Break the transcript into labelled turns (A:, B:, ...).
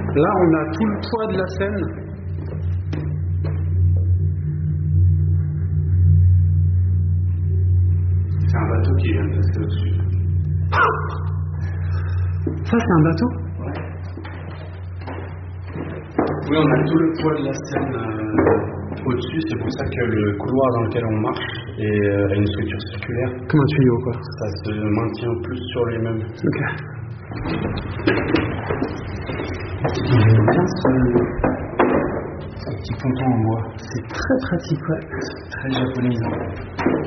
A: Là, on a tout le toit de la Seine. C'est un bateau qui vient de passer au-dessus. Ça, c'est un bateau? Ouais. Oui, on a tout le toit de la Seine au-dessus. C'est pour ça que le couloir dans lequel on marche a une structure circulaire. Comme un tuyau, quoi. Ça se maintient plus sur lui-même. Ok. J'aime bien ce petit ponton en bois. C'est très pratique, ouais. C'est très japonisant.